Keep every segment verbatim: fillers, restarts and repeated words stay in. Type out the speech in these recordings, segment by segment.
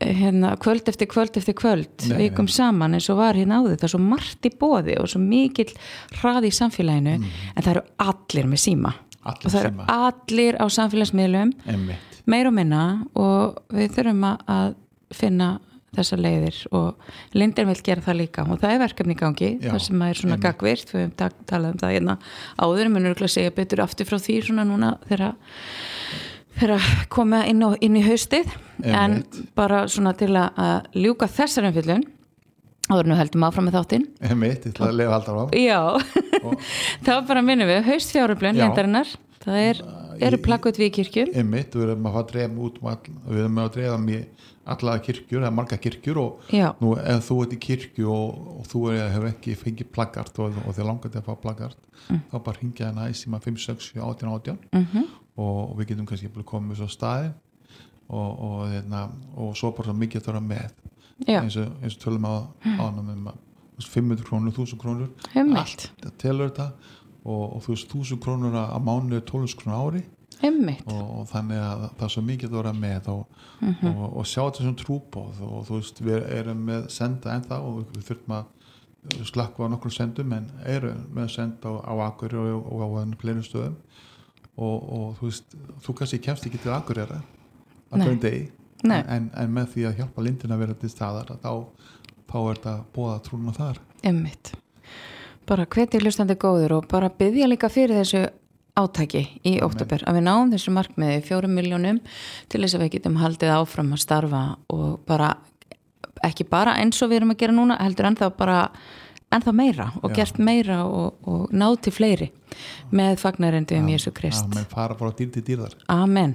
hérna, kvöld eftir kvöld eftir kvöld nei, vikum nei. saman eins og var hérna áður, það er svo margt í boði og svo mikill hraði í samfélaginu mm. en það eru allir með síma allir og það síma. eru allir á samfélagsmiðlum Einmitt. meir og minna og við þurfum að finna þessar leiðir og Lindir vil gera það líka og það er verkefni í gangi Já, það sem er svona einmitt. gagvirt, við höfum talað um það hérna áður, munum örugglega segja betur aftur frá því svona núna þegar þegar koma inn, á, inn í haustið en bara svona til að ljúka þessar umfyllun áður nú heldum áfram með þáttinn Einmitt, ég ætla að lifa alltaf á Já, þá bara minnum við haustfjáröflun Lindarinnar, það er, eru plaggut við í kirkjur Einmitt, við erum að fá að drefa út um all, við erum að drefa með alla kirkjur, það er marga kirkjur og Já. nú ef þú ert í kirkju og, og þú er, hefur ekki fengið plaggart og, og þið langar til að fá plaggart mm. þá bara hringja hérna í síma fimm sex sjö átján átján mm-hmm. og, og við getum kannski bara komið svo staði og, og, hérna, og svo bara svo mikið þarf með eins og, eins og tölum á ánum um fimm hundruð krónur, þúsund krónur Einmitt. allt telur þetta og, og þú veist þúsund krónur á mánuði tólf krónur ári Einmitt. og, og þannig að það er svo mikið að vera með og, mm-hmm. og, og sjá þetta sem trúboð og þú veist við erum með senda ennþá og við þurfum að slakka á nokkrum sendum en erum með senda á, á Akureyri og, og á fleiri stöðum og, og þú veist þú kannski kemst ekki til Akureyri að hverjum degi en, en með því að hjálpa Lindin að vera til staðar þá, þá er þetta bóða trúna þar Einmitt. Bara hvetja hlustandi góður og bara biðja líka fyrir þessu átaki í október að við náum þessu markmiði fjórum milljónum til þess að við getum haldið áfram að starfa og bara ekki bara eins og við erum að gera núna heldur ennþá bara ennþá meira og Já. Gert meira og, og náð til fleiri með fagnarindi um Jesú Krist Amen, fara bara dýr til dýrðar Amen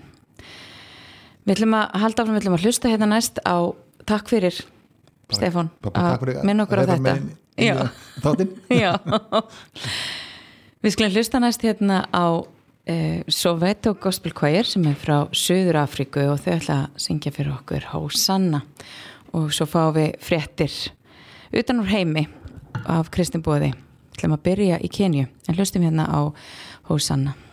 Við ætlum að halda áfram, við ætlum að hlusta hérna næst á takk fyrir bara, Stefán að minna okkur á þetta Já. Já. Við skulum hlusta næst hérna á eh, Soweto Gospel Choir sem er frá Suður Afríku og þau ætla að syngja fyrir okkur Hosanna og svo fáum við fréttir utan úr heimi af kristinboði. Við ætlum að byrja í Kenju en hlustum hérna á Hosanna.